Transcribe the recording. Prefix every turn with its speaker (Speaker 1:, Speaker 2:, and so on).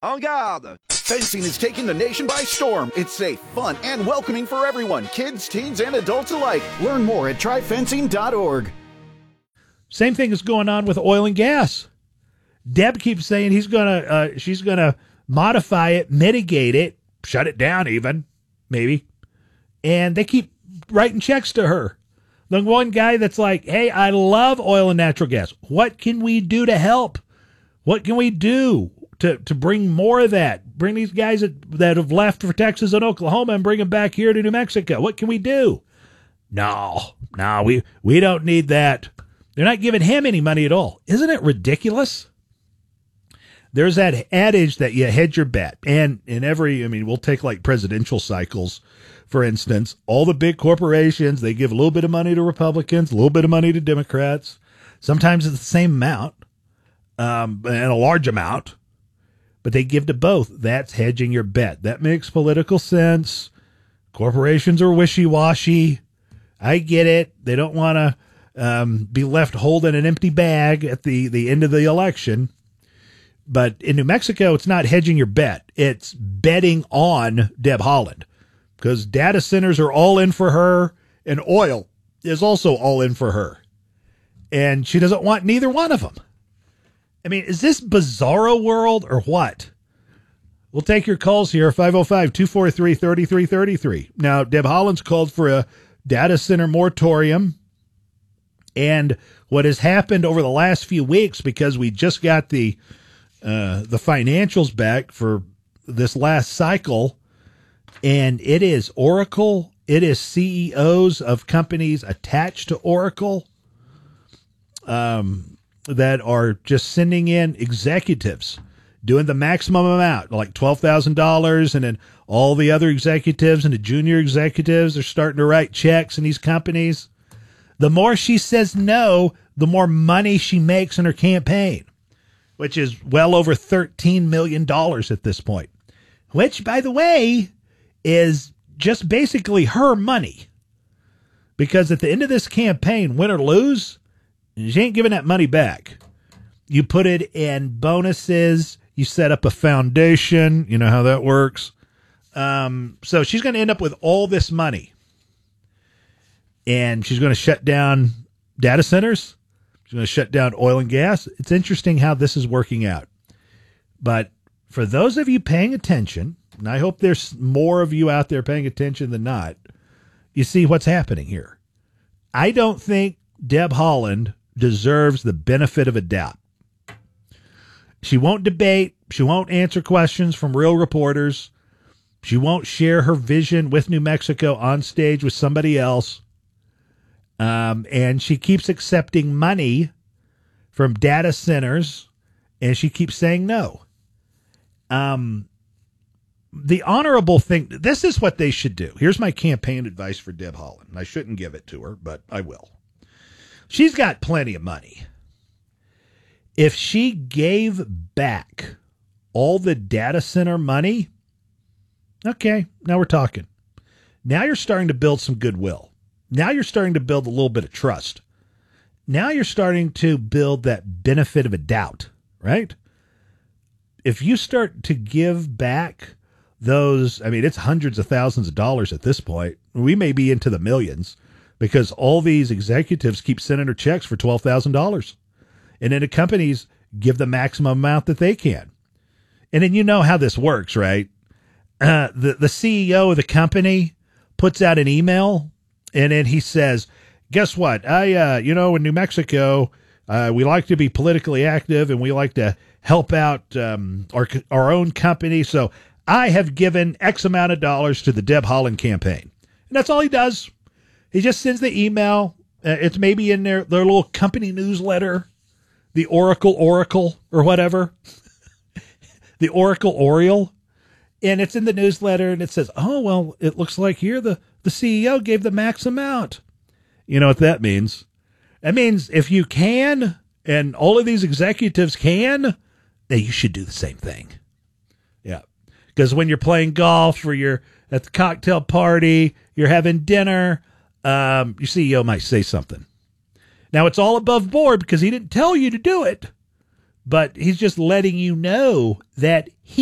Speaker 1: En garde! Fencing is taking the nation by storm. It's safe, fun, and welcoming for everyone, kids, teens, and adults alike. Learn more at tryfencing.org.
Speaker 2: Same thing is going on with oil and gas. Deb keeps saying she's gonna modify it, mitigate it, shut it down even, maybe. And they keep writing checks to her. The one guy that's like, hey, I love oil and natural gas. What can we do to help? What can we do to bring more of that? Bring these guys that have left for Texas and Oklahoma and bring them back here to New Mexico. What can we do? No, we don't need that. They're not giving him any money at all. Isn't it ridiculous? There's that adage that you hedge your bet. And we'll take like presidential cycles, for instance. All the big corporations, they give a little bit of money to Republicans, a little bit of money to Democrats. Sometimes it's the same amount, and a large amount, but they give to both. That's hedging your bet. That makes political sense. Corporations are wishy-washy. I get it. They don't want to be left holding an empty bag at the end of the election. But in New Mexico, it's not hedging your bet. It's betting on Deb Haaland, because data centers are all in for her, and oil is also all in for her. And she doesn't want neither one of them. I mean, is this bizarro world or what? We'll take your calls here, 505-243-3333. Now, Deb Haaland's called for a data center moratorium. And what has happened over the last few weeks, because we just got the financials back for this last cycle, and it is Oracle, it is CEOs of companies attached to Oracle, that are just sending in executives doing the maximum amount, like $12,000, and then all the other executives and the junior executives are starting to write checks in these companies. The more she says no, the more money she makes in her campaign, which is well over $13 million at this point, which, by the way, is just basically her money. Because at the end of this campaign, win or lose, she ain't giving that money back. You put it in bonuses. You set up a foundation. You know how that works. So she's going to end up with all this money. And she's going to shut down data centers. She's going to shut down oil and gas. It's interesting how this is working out. But for those of you paying attention, and I hope there's more of you out there paying attention than not, you see what's happening here. I don't think Deb Haaland deserves the benefit of a doubt. She won't debate. She won't answer questions from real reporters. She won't share her vision with New Mexico on stage with somebody else. And she keeps accepting money from data centers, and she keeps saying no. The honorable thing, this is what they should do. Here's my campaign advice for Deb Haaland. I shouldn't give it to her, but I will. She's got plenty of money. If she gave back all the data center money, okay, now we're talking. Now you're starting to build some goodwill. Now you're starting to build a little bit of trust. Now you're starting to build that benefit of a doubt, right? If you start to give back those, it's hundreds of thousands of dollars at this point. We may be into the millions, because all these executives keep sending her checks for $12,000. And then the companies give the maximum amount that they can. And then you know how this works, right? The CEO of the company puts out an email, and then he says, guess what? In New Mexico, we like to be politically active, and we like to help out our own company. So I have given X amount of dollars to the Deb Haaland campaign. And that's all he does. He just sends the email. It's maybe in their little company newsletter, the Oracle or whatever, the Oracle Oriole. And it's in the newsletter, and it says, oh, well, it looks like here the CEO gave the max amount. You know what that means? That means if you can, and all of these executives can, then you should do the same thing. Yeah. Because when you're playing golf, or you're at the cocktail party, you're having dinner, your CEO might say something. Now, it's all above board because he didn't tell you to do it, but he's just letting you know that